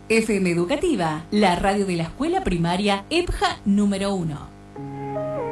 FM Educativa, la radio de la escuela primaria EPJA número 1.